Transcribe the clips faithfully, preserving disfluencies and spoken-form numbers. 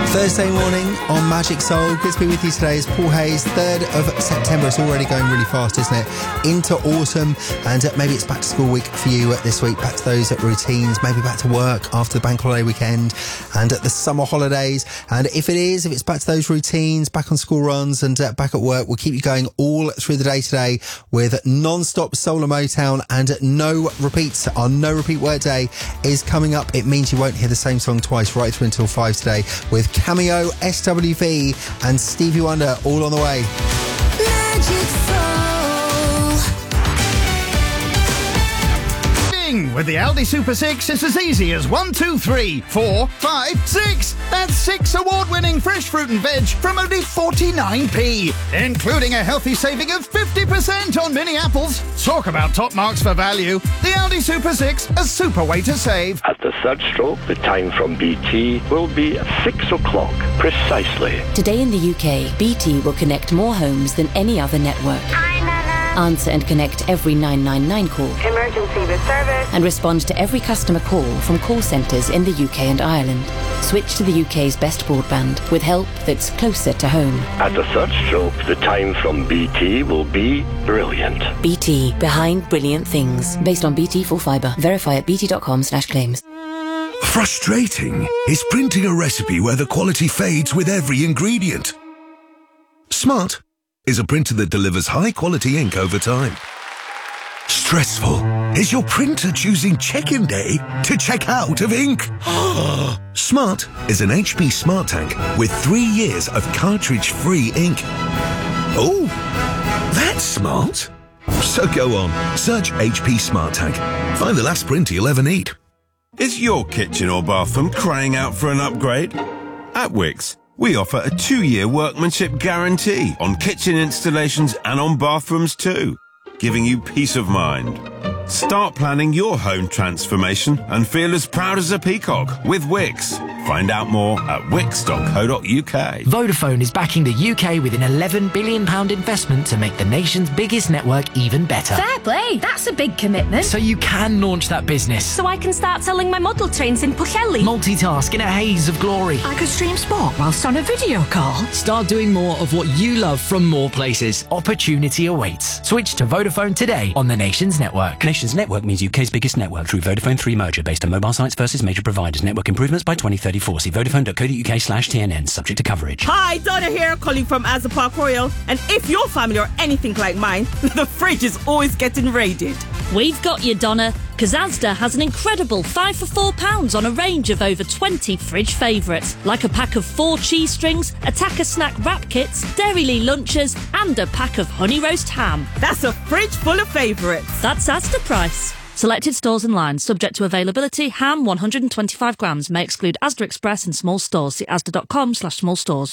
Thursday morning on Magic Soul. Good to be with you today. It's Paul Hayes. third of September. It's already going really fast, isn't it? Into autumn, and uh, maybe it's back to school week for you uh, this week. Back to those uh, routines, maybe back to work after the bank holiday weekend and uh, the summer holidays. And if it is, if it's back to those routines, back on school runs and uh, back at work, we'll keep you going all through the day today with non-stop soul and Motown and no repeats. Our no repeat word day is coming up. It means you won't hear the same song twice right through until five today with Cameo, S W V and Stevie Wonder all on the way. Magic Soul. With the Aldi Super six, it's as easy as one, two, three, four, five, six. That's six award-winning fresh fruit and veg from only forty-nine p, including a healthy saving of fifty percent on mini apples. Talk about top marks for value. The Aldi Super six, a super way to save. At the third stroke, the time from B T will be six o'clock, precisely. Today in the U K, B T will connect more homes than any other network. Hi, Nana. Answer and connect every nine nine nine call. Emergency with service. And respond to every customer call from call centres in the U K and Ireland. Switch to the U K's best broadband with help that's closer to home. At the third stroke, the time from B T will be brilliant. B T, behind brilliant things. Based on B T full fibre. Verify at bt.com slash claims. Frustrating is printing a recipe where the quality fades with every ingredient. Smart is a printer that delivers high-quality ink over time. Stressful is your printer choosing check-in day to check out of ink. Smart is an H P Smart Tank with three years of cartridge-free ink. Oh, that's smart. So go on, search H P Smart Tank. Find the last printer you'll ever need. Is your kitchen or bathroom crying out for an upgrade? At Wickes, we offer a two-year workmanship guarantee on kitchen installations and on bathrooms too, giving you peace of mind. Start planning your home transformation and feel as proud as a peacock with Wickes. Find out more at wickes dot co dot uk. Vodafone is backing the U K with an eleven billion pounds investment to make the nation's biggest network even better. Fair play, that's a big commitment. So you can launch that business. So I can start selling my model trains in Pwllheli. Multitask in a haze of glory. I could stream sport whilst on a video call. Start doing more of what you love from more places. Opportunity awaits. Switch to Vodafone today on the nation's network. Nation's network means U K's biggest network through Vodafone three merger based on mobile sites versus major providers. Network improvements by twenty thirty-four. See vodafone dot co dot uk slash T N N. Subject to coverage. Hi, Donna here, calling from Asda Park Royal. And if your family are anything like mine, the fridge is always getting raided. We've got you, Donna, because Asda has an incredible five for four pounds on a range of over twenty fridge favourites, like a pack of four cheese strings, Attacker snack wrap kits, Dairylea lunches, and a pack of honey roast ham. That's a fridge full of favourites. That's Asda price. Selected stores and lines, subject to availability. Ham one hundred twenty-five grams, may exclude Asda Express and small stores. See asda.com slash small stores.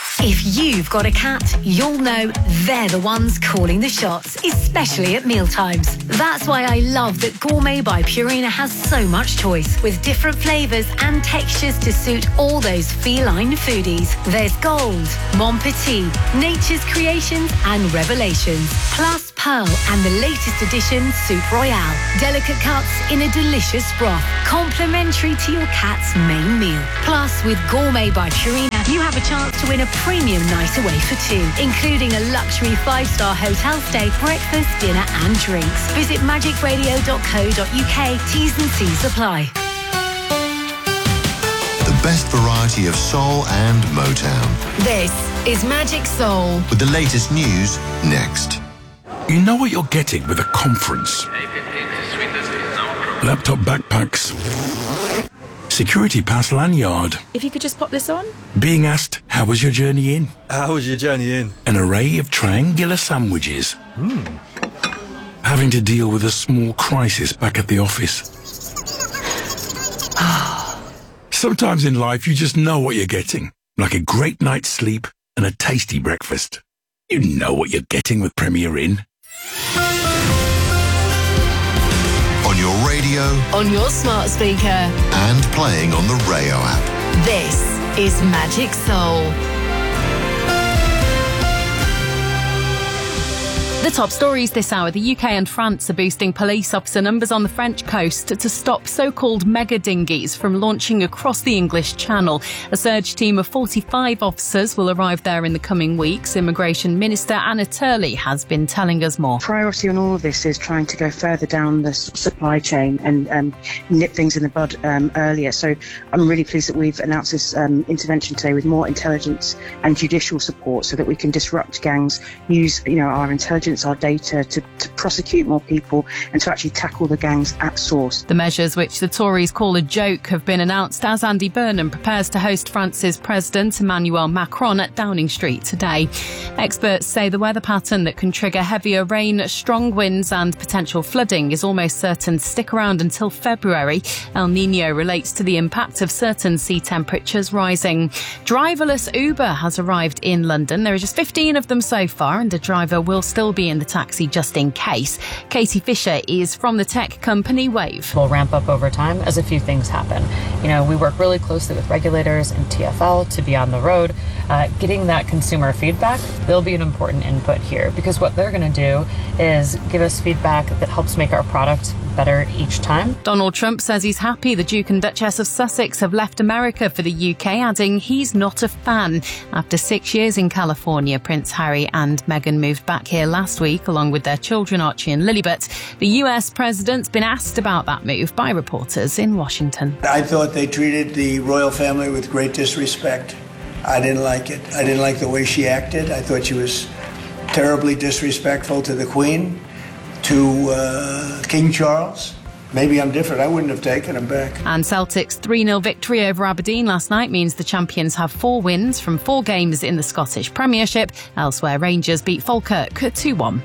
If you've got a cat, you'll know they're the ones calling the shots, especially at mealtimes. That's why I love that Gourmet by Purina has so much choice, with different flavours and textures to suit all those feline foodies. There's Gold, Mon Petit, Nature's Creations and Revelations, plus Pearl and the latest edition Soup Royale. Delicate cuts in a delicious broth, complimentary to your cat's main meal. Plus, with Gourmet by Purina, you have a chance to win a premium night away for two, including a luxury five-star hotel stay, breakfast, dinner and drinks. Visit magic radio dot co dot uk. T's and C's apply. The best variety of soul and Motown. This is Magic Soul. With the latest news next. You know what you're getting with a conference. Laptop backpacks. Security pass lanyard. If you could just pop this on. Being asked, how was your journey in? How was your journey in? An array of triangular sandwiches. Hmm. Having to deal with a small crisis back at the office. Sometimes in life you just know what you're getting. Like a great night's sleep and a tasty breakfast. You know what you're getting with Premier Inn. On your radio, on your smart speaker, and playing on the Rayo app. This is Magic Soul. The top stories this hour. The U K and France are boosting police officer numbers on the French coast to stop so-called mega dinghies from launching across the English Channel. A surge team of forty-five officers will arrive there in the coming weeks. Immigration Minister Anna Turley has been telling us more. Priority on all of this is trying to go further down the supply chain and um, nip things in the bud um, earlier. So I'm really pleased that we've announced this um, intervention today with more intelligence and judicial support so that we can disrupt gangs, use you know our intelligence, our data to, to prosecute more people and to actually tackle the gangs at source. The measures, which the Tories call a joke, have been announced as Andy Burnham prepares to host France's President Emmanuel Macron at Downing Street today. Experts say the weather pattern that can trigger heavier rain, strong winds and potential flooding is almost certain to stick around until February. El Niño relates to the impact of certain sea temperatures rising. Driverless Uber has arrived in London. There are just fifteen of them so far, and a driver will still be in the taxi just in case. Katie Fisher is from the tech company Wave. We'll ramp up over time as a few things happen. You know, we work really closely with regulators and T F L to be on the road. Uh, getting that consumer feedback, they'll be an important input here because what they're going to do is give us feedback that helps make our product better each time. Donald Trump says he's happy the Duke and Duchess of Sussex have left America for the U K, adding he's not a fan. After six years in California, Prince Harry and Meghan moved back here last week along with their children Archie and Lilibet. The U S president's been asked about that move by reporters in Washington. I thought they treated the royal family with great disrespect. I didn't like it. I didn't like the way she acted. I thought she was terribly disrespectful to the Queen, to uh, King Charles. Maybe I'm different. I wouldn't have taken him back. And Celtic's three nil victory over Aberdeen last night means the champions have four wins from four games in the Scottish Premiership. Elsewhere, Rangers beat Falkirk two one.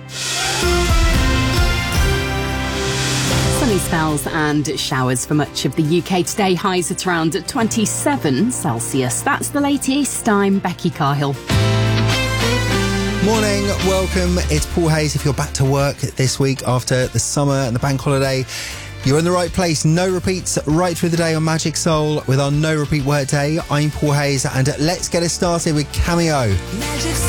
Sunny spells and showers for much of the U K today. Highs at around twenty-seven Celsius. That's the latest. I'm Becky Carhill. Morning, welcome. It's Paul Hayes. If you're back to work this week after the summer and the bank holiday, you're in the right place. No repeats right through the day on Magic Soul with our no repeat work day. I'm Paul Hayes, and let's get it started with Cameo. Magic